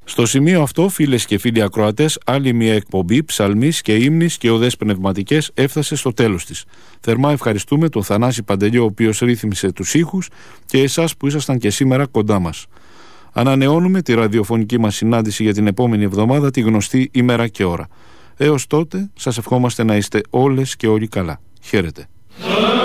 Στο σημείο αυτό, φίλες και φίλοι ακροατές, άλλη μια εκπομπή ψαλμής και ύμνης και οδές πνευματικές έφτασε στο τέλος της. Θερμά ευχαριστούμε τον Θανάση Παντελιό, ο οποίος ρύθμισε τους ήχους, και εσάς που ήσασταν και σήμερα κοντά μας. Ανανεώνουμε τη ραδιοφωνική μας συνάντηση για την επόμενη εβδομάδα, τη γνωστή ημέρα και ώρα. Έως τότε, σας ευχόμαστε να είστε όλες και όλοι καλά. Χαίρετε.